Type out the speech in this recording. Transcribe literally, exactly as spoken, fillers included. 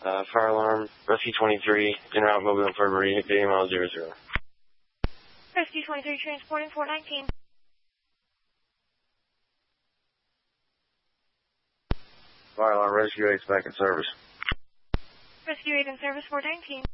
Uh, fire alarm, Rescue twenty-three, en route Mobile Infirmary, V mile zero zero. Rescue twenty-three transporting four nineteen. Fire alarm, Rescue eight's back in service. Rescue eight in service four nineteen.